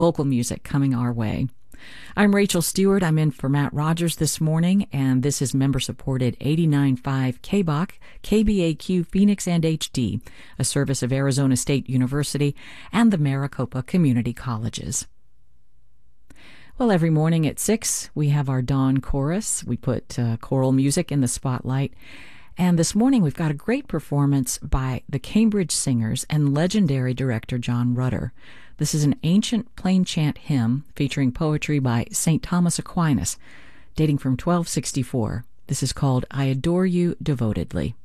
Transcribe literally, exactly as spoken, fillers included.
vocal music coming our way. I'm Rachel Stewart. I'm in for Matt Rogers this morning, and this is member-supported eighty-nine point five K B O C, K B A Q Phoenix and H D, a service of Arizona State University and the Maricopa Community Colleges. Well, every morning at six, we have our dawn chorus. We put uh, choral music in the spotlight. And this morning, we've got a great performance by the Cambridge Singers and legendary director John Rutter. This is an ancient plain chant hymn featuring poetry by Saint Thomas Aquinas, dating from twelve sixty-four. This is called I Adore You Devotedly.